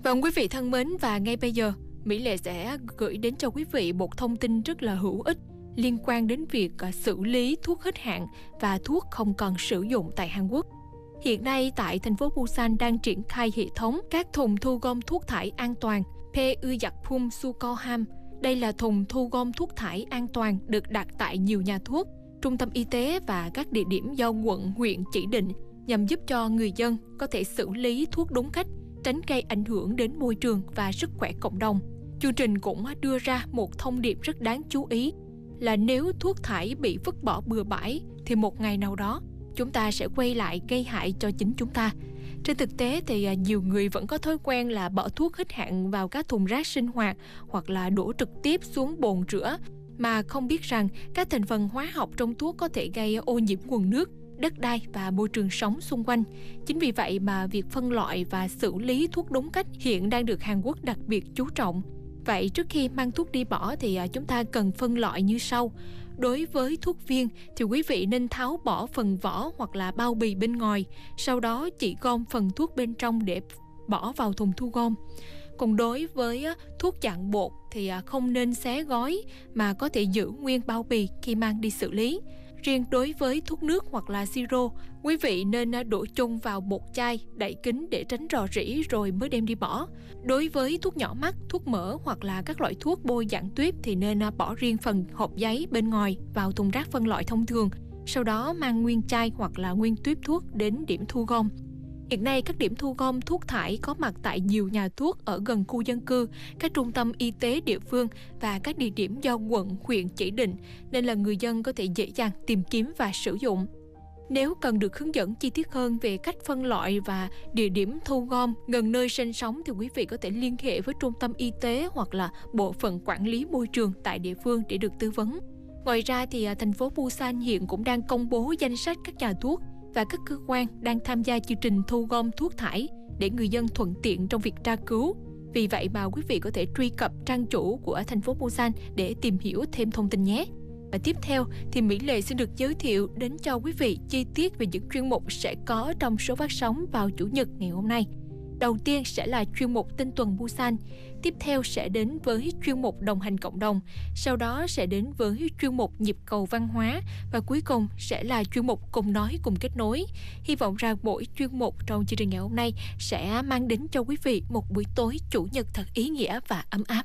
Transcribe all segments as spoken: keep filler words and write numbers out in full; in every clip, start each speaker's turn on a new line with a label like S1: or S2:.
S1: Vâng, quý vị thân mến, và ngay bây giờ Mỹ Lệ sẽ gửi đến cho quý vị một thông tin rất là hữu ích liên quan đến việc xử lý thuốc hết hạn và thuốc không còn sử dụng tại Hàn Quốc. Hiện nay tại thành phố Busan đang triển khai hệ thống các thùng thu gom thuốc thải an toàn Peujakpum Sukoham. Đây là thùng thu gom thuốc thải an toàn được đặt tại nhiều nhà thuốc, trung tâm y tế và các địa điểm do quận, huyện chỉ định nhằm giúp cho người dân có thể xử lý thuốc đúng cách, tránh gây ảnh hưởng đến môi trường và sức khỏe cộng đồng. Chương trình cũng đưa ra một thông điệp rất đáng chú ý là nếu thuốc thải bị vứt bỏ bừa bãi thì một ngày nào đó chúng ta sẽ quay lại gây hại cho chính chúng ta. Trên thực tế thì nhiều người vẫn có thói quen là bỏ thuốc hết hạn vào các thùng rác sinh hoạt hoặc là đổ trực tiếp xuống bồn rửa, mà không biết rằng các thành phần hóa học trong thuốc có thể gây ô nhiễm nguồn nước, đất đai và môi trường sống xung quanh. Chính vì vậy mà việc phân loại và xử lý thuốc đúng cách hiện đang được Hàn Quốc đặc biệt chú trọng. Vậy trước khi mang thuốc đi bỏ thì chúng ta cần phân loại như sau. Đối với thuốc viên thì quý vị nên tháo bỏ phần vỏ hoặc là bao bì bên ngoài, sau đó chỉ gom phần thuốc bên trong để bỏ vào thùng thu gom. Còn đối với thuốc dạng bột thì không nên xé gói mà có thể giữ nguyên bao bì khi mang đi xử lý. Riêng đối với thuốc nước hoặc là siro, quý vị nên đổ chung vào bột chai, đậy kín để tránh rò rỉ rồi mới đem đi bỏ. Đối với thuốc nhỏ mắt, thuốc mỡ hoặc là các loại thuốc bôi dạng tuyếp thì nên bỏ riêng phần hộp giấy bên ngoài vào thùng rác phân loại thông thường, sau đó mang nguyên chai hoặc là nguyên tuyếp thuốc đến điểm thu gom. Hiện nay, các điểm thu gom thuốc thải có mặt tại nhiều nhà thuốc ở gần khu dân cư, các trung tâm y tế địa phương và các địa điểm do quận, huyện chỉ định, nên là người dân có thể dễ dàng tìm kiếm và sử dụng. Nếu cần được hướng dẫn chi tiết hơn về cách phân loại và địa điểm thu gom gần nơi sinh sống thì quý vị có thể liên hệ với trung tâm y tế hoặc là bộ phận quản lý môi trường tại địa phương để được tư vấn. Ngoài ra thì thành phố Busan hiện cũng đang công bố danh sách các nhà thuốc và các cơ quan đang tham gia chương trình thu gom thuốc thải để người dân thuận tiện trong việc tra cứu. Vì vậy mà quý vị có thể truy cập trang chủ của thành phố Busan để tìm hiểu thêm thông tin nhé. Và tiếp theo thì Mỹ Lệ xin được giới thiệu đến cho quý vị chi tiết về những chuyên mục sẽ có trong số phát sóng vào Chủ nhật ngày hôm nay. Đầu tiên sẽ là chuyên mục Tinh tuần Busan, tiếp theo sẽ đến với chuyên mục Đồng hành cộng đồng, sau đó sẽ đến với chuyên mục Nhịp cầu văn hóa và cuối cùng sẽ là chuyên mục Cùng nói cùng kết nối. Hy vọng rằng mỗi chuyên mục trong chương trình ngày hôm nay sẽ mang đến cho quý vị một buổi tối Chủ nhật thật ý nghĩa và ấm áp.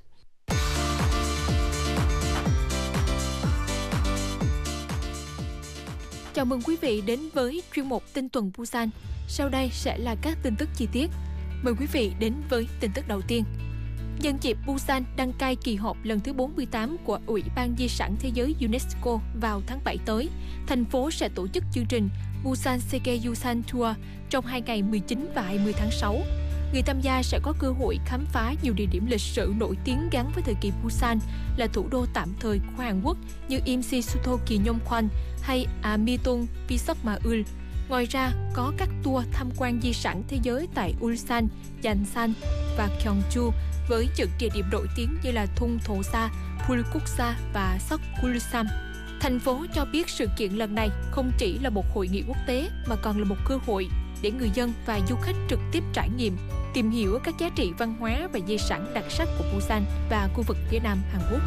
S1: Chào mừng quý vị đến với chuyên mục Tinh tuần Busan. Sau đây sẽ là các tin tức chi tiết. Mời quý vị đến với tin tức đầu tiên. Nhân dịp Busan đăng cai kỳ họp lần thứ bốn mươi tám của Ủy ban Di sản Thế giới UNESCO vào tháng bảy tới, thành phố sẽ tổ chức chương trình Busan Seikei-yusan Tour trong hai ngày mười chín và hai mươi tháng sáu. Người tham gia sẽ có cơ hội khám phá nhiều địa điểm lịch sử nổi tiếng gắn với thời kỳ Busan là thủ đô tạm thời của Hàn Quốc như Imsi Sutoki Nyongkwan hay Amitung Pisokmaul. Ngoài ra, có các tour tham quan di sản thế giới tại Ulsan, Yansan và Gyeongju với những địa điểm nổi tiếng như là Thung Thổ Sa, Pulkuksa và Seokgulsam. Thành phố cho biết sự kiện lần này không chỉ là một hội nghị quốc tế mà còn là một cơ hội để người dân và du khách trực tiếp trải nghiệm, tìm hiểu các giá trị văn hóa và di sản đặc sắc của Busan và khu vực phía Nam Hàn Quốc.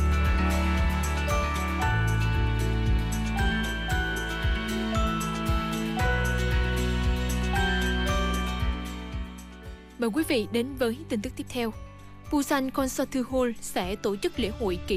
S1: Mời quý vị đến với tin tức tiếp theo. Busan Concert Hall sẽ tổ chức lễ hội kỷ